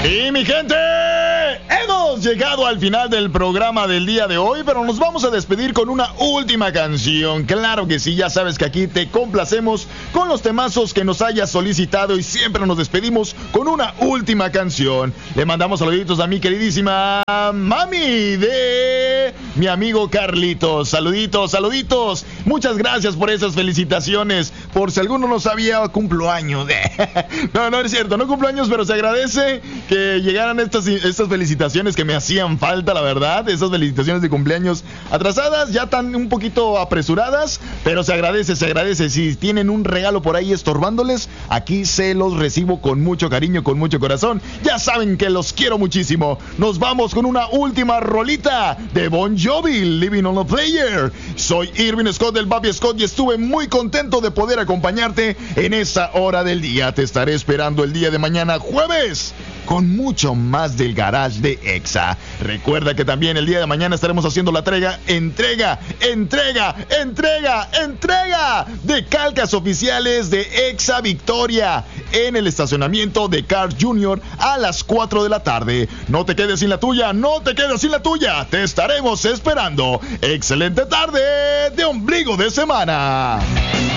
Y mi gente, hemos llegado al final del programa del día de hoy, pero nos vamos a despedir con una última canción. Claro que sí, ya sabes que aquí te complacemos con los temazos que nos hayas solicitado y siempre nos despedimos con una última canción. Le mandamos saluditos a mi queridísima mami de mi amigo Carlitos. Saluditos, saluditos. Muchas gracias por esas felicitaciones. Por si alguno no sabía, cumplo años. No es cierto, no cumplo años, pero se agradece que llegaran estas felicitaciones que me hacían falta, la verdad. Esas felicitaciones de cumpleaños atrasadas, ya tan un poquito apresuradas, pero se agradece. Si tienen un regalo por ahí estorbándoles, aquí se los recibo con mucho cariño, con mucho corazón. Ya saben que los quiero muchísimo. Nos vamos con una última rolita de Bon Jovi, Living on a Prayer. Soy Irvin Scott del Papi Scott y estuve muy contento de poder acompañarte en esa hora del día. Te estaré esperando el día de mañana, jueves, con mucho más del Garage de Exa. Recuerda que también el día de mañana estaremos haciendo la entrega de calcas oficiales de Exa Victoria en el estacionamiento de Carl Jr. a las 4 de la tarde. No te quedes sin la tuya, te estaremos esperando. Excelente tarde de ombligo de semana.